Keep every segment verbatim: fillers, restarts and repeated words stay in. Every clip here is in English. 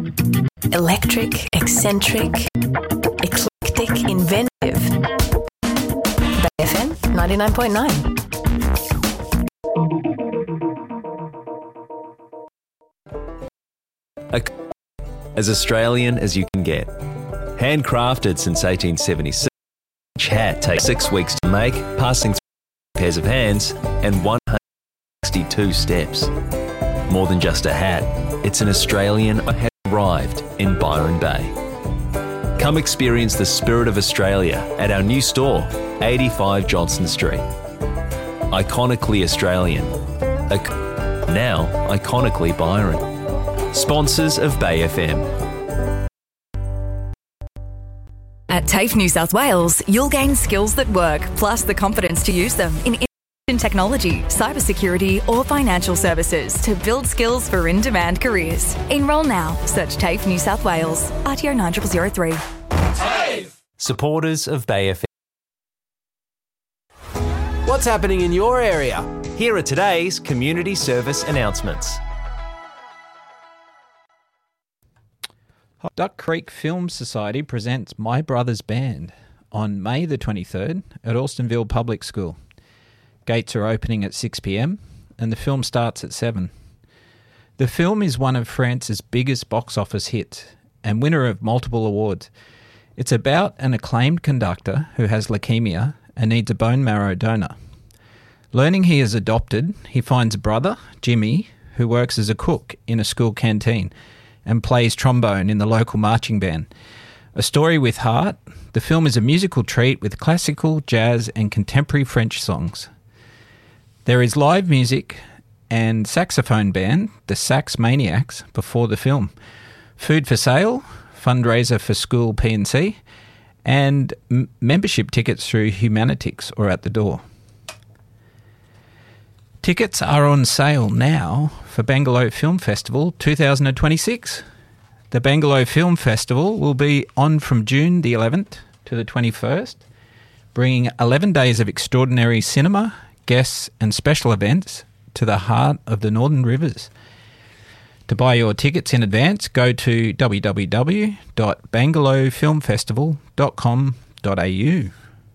Electric, eccentric, eclectic, inventive. Bay F M ninety-nine point nine. As Australian as you can get. Handcrafted since eighteen seventy-six, each hat takes six weeks to make, passing through pairs of hands and one hundred sixty-two steps. More than just a hat, it's an Australian that has arrived in Byron Bay. Come experience the spirit of Australia at our new store, eighty-five Johnston Street. Iconically Australian. Now, iconically Byron. Sponsors of Bay F M. At TAFE New South Wales, you'll gain skills that work, plus the confidence to use them in information technology, cybersecurity or financial services to build skills for in-demand careers. Enrol now. Search TAFE New South Wales. R T O nine zero zero zero three. TAFE! Supporters of Bay F M. What's happening in your area? Here are today's community service announcements. Duck Creek Film Society presents My Brother's Band on May the twenty-third at Alstonville Public School. Gates are opening at six p m and the film starts at seven. The film is one of France's biggest box office hits and winner of multiple awards. It's about an acclaimed conductor who has leukemia and needs a bone marrow donor. Learning he is adopted, he finds a brother, Jimmy, who works as a cook in a school canteen and plays trombone in the local marching band. A story with heart, the film is a musical treat with classical, jazz and contemporary French songs. There is live music and saxophone band, the Sax Maniacs, before the film. Food for sale, fundraiser for school P and C, and m- membership tickets through Humanitix or at the door. Tickets are on sale now for Bangalow Film Festival twenty twenty-six. The Bangalow Film Festival will be on from June the eleventh to the twenty-first, bringing eleven days of extraordinary cinema, guests and special events to the heart of the Northern Rivers. To buy your tickets in advance, go to w w w dot bangalow film festival dot com dot a u.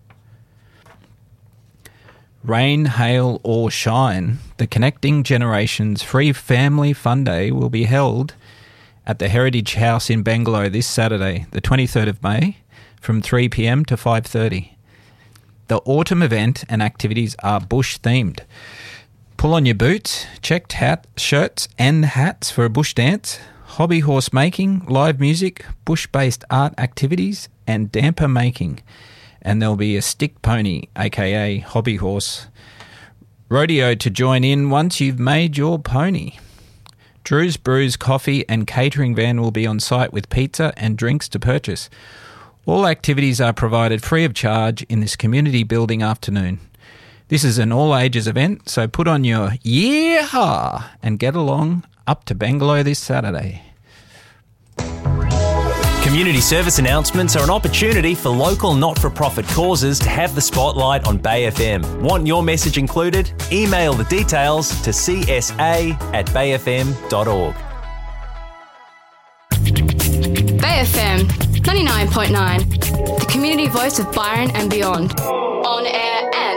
Rain, hail or shine, the Connecting Generations Free Family Fun Day will be held at the Heritage House in Bangalow this Saturday, the twenty-third of May, from three p m to five thirty. The autumn event and activities are bush themed. Pull on your boots, checked hat, shirts and hats for a bush dance, hobby horse making, live music, bush-based art activities and damper making. And there'll be a stick pony, aka hobby horse, rodeo to join in once you've made your pony. Drew's Brews Coffee and Catering Van will be on site with pizza and drinks to purchase. All activities are provided free of charge in this community building afternoon. This is an all-ages event, so put on your yeehaw and get along up to Bangalow this Saturday. Community service announcements are an opportunity for local not-for-profit causes to have the spotlight on Bay F M. Want your message included? Email the details to c s a at bay f m dot org. Bay F M ninety-nine point nine, the community voice of Byron and beyond. On air and